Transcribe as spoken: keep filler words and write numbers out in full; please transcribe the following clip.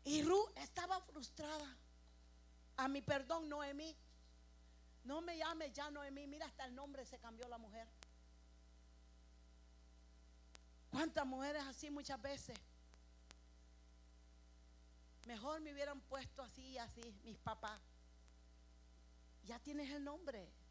Y Ruth estaba frustrada. A mi perdón, Noemí. No me llames ya Noemí. Mira, hasta el nombre se cambió la mujer. ¿Cuántas mujeres así muchas veces? Mejor me hubieran puesto así y así mis papás. Ya tienes el nombre.